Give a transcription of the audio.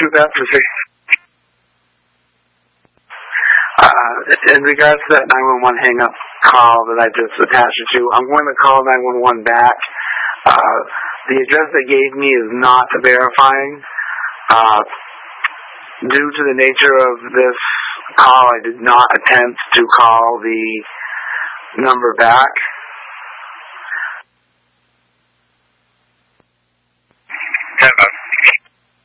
to that position. In regards to that 911 hang-up call that I just attached it to, I'm going to call 911 back. The address they gave me is not verifying. Due to the nature of this call, I did not attempt to call the number back. About